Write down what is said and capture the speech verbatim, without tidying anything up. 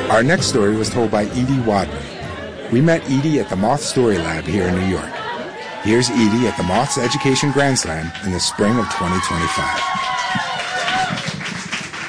Our next story was told by Edie Wadman. We met Edie at the Moth Story Lab here in New York. Here's Edie at the Moth's Education Grand Slam in the spring of twenty twenty-five.